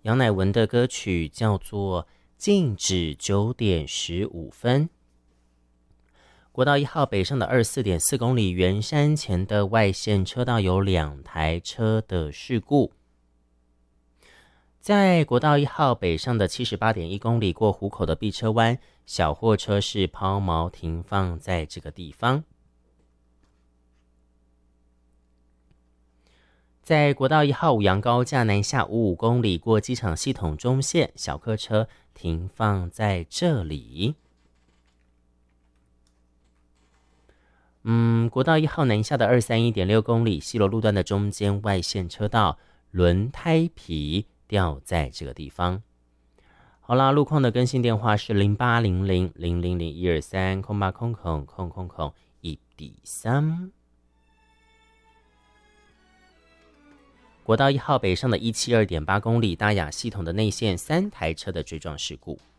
杨乃文的歌曲叫做《静止9点15分》。国道1号北上的24.4公里，圆山前的外线车道有2台车的事故。在国道1号北上的78.1公里，过湖口的碧车湾，小货车是抛锚停放在这个地方。在国道1号五杨高架南下55公里，过机场系统中线，小客车停放在这里。国道1号南下的231.6公里，西螺路段的中间外线车道轮胎皮掉在这个地方。好啦，路况的更新电话是0800000123空8空空空空空1D3。国道1号北上的172.8公里，大雅系统的内线3台车的追撞事故。